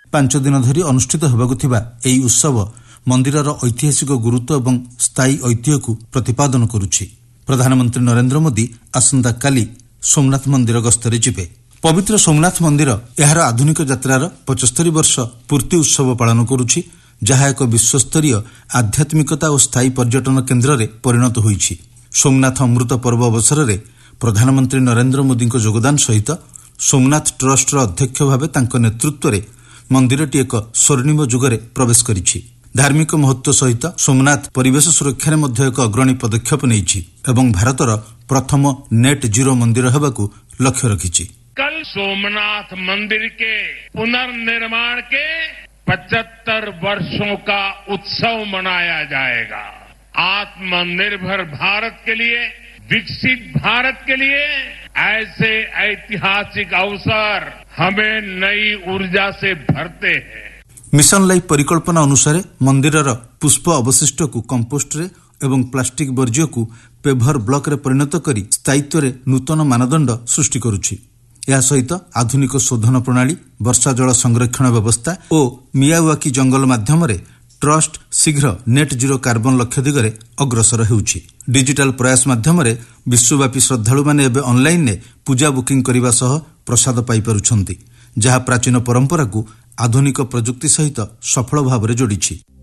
5 ଦିନ ଧରି ଅନୁଷ୍ଠିତ ହେବାକୁ ଥିବା ଏହି ଉତ୍ସବ ମନ୍ଦିରର ଐତିହାସିକ ଗୁରୁତ୍ୱ ଏବଂ ସ୍ଥାୟୀ ଐତିହ୍ୟକୁ ପ୍ରତିପାଦନ କରୁଛି। ପ୍ରଧାନମନ୍ତ୍ରୀ ନରେନ୍ଦ୍ର ମୋଦି ଆସନ୍ତାକାଲି ସୋମନାଥ ମନ୍ଦିର ଗସ୍ତରେ ଯିବେ। ପବିତ୍ର ସୋମନାଥ ମନ୍ଦିର ଏହାର ଆଧୁନିକ ଯାତ୍ରାର 75 ବର୍ଷ ପୂର୍ତ୍ତି ଉତ୍ସବ ପାଳନ କରୁଛି, ଯାହା ଏକ ବିଶ୍ୱସ୍ତରୀୟ ଆଧ୍ୟାତ୍ମିକତା ଓ ସ୍ଥାୟୀ ପର୍ଯ୍ୟଟନ କେନ୍ଦ୍ରରେ ପରିଣତ ହୋଇଛି। ସୋମନାଥ ଅମୃତ ପର୍ବ ଅବସରରେ ପ୍ରଧାନମନ୍ତ୍ରୀ ନରେନ୍ଦ୍ର ମୋଦିଙ୍କ ଯୋଗଦାନ ସହିତ ସୋମନାଥ ଟ୍ରଷ୍ଟର ଅଧ୍ୟକ୍ଷ ଭାବେ ତାଙ୍କ ନେତୃତ୍ୱରେ ମନ୍ଦିରଟି ଏକ ସ୍ୱର୍ଣ୍ଣିମ ଯୁଗରେ ପ୍ରବେଶ କରିଛି। ଧାର୍ମିକ ମହତ୍ୱ ସହିତ ସୋମନାଥ ପରିବେଶ ସୁରକ୍ଷାରେ ମଧ୍ୟ ଏକ ଅଗ୍ରଣୀ ପଦକ୍ଷେପ ନେଇଛି ଏବଂ ଭାରତର ପ୍ରଥମ ନେଟ୍ ଜିରୋ ମନ୍ଦିର ହେବାକୁ ଲକ୍ଷ୍ୟ रखी। कल सोमनाथ मंदिर के पुनर्निर्माण के 75 वर्षों का उत्सव मनाया जाएगा। आत्मनिर्भर भारत के लिए, विकसित भारत के लिए ऐसे ऐतिहासिक अवसर हमें नई ऊर्जा से भरते हैं। मिशन लाइफ परिकल्पना अनुसार मंदिरर पुष्प अवशिष्ट को कंपोस्ट रे एवं प्लास्टिक वर्ज्य को पेभर ब्लॉक रे परिणत करी स्थायित्व रे नूतन मानदंड सृष्टि करुछि। ଏହା ସହିତ ଆଧୁନିକ ଶୋଧନ ପ୍ରଣାଳୀ, ବର୍ଷା ଜଳ ସଂରକ୍ଷଣ ବ୍ୟବସ୍ଥା ଓ ମିୟାୱାକି ଜଙ୍ଗଲ ମାଧ୍ୟମରେ ଟ୍ରଷ୍ଟ ଶୀଘ୍ର ନେଟ୍ ଜିରୋ କାର୍ବନ ଲକ୍ଷ୍ୟ ଦିଗରେ ଅଗ୍ରସର ହେଉଛି। ଡିଜିଟାଲ ପ୍ରୟାସ ମାଧ୍ୟମରେ ବିଶ୍ୱବ୍ୟାପୀ ଶ୍ରଦ୍ଧାଳୁମାନେ ଏବେ ଅନ୍ଲାଇନ୍ରେ ପୂଜା ବୁକିଂ କରିବା ସହ ପ୍ରସାଦ ପାଇପାରୁଛନ୍ତି, ଯାହା ପ୍ରାଚୀନ ପରମ୍ପରାକୁ ଆଧୁନିକ ପ୍ରଯୁକ୍ତି ସହିତ ସଫଳ ଭାବରେ ଯୋଡ଼ିଛି।